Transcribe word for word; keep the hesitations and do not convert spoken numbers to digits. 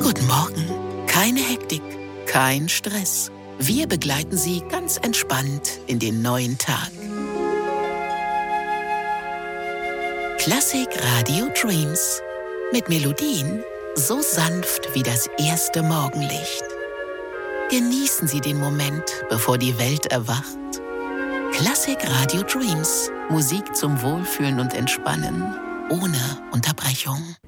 Guten Morgen. Keine Hektik, kein Stress. Wir begleiten Sie ganz entspannt in den neuen Tag. Klassik Radio Dreams. Mit Melodien so sanft wie das erste Morgenlicht. Genießen Sie den Moment, bevor die Welt erwacht. Klassik Radio Dreams. Musik zum Wohlfühlen und Entspannen. Ohne Unterbrechung.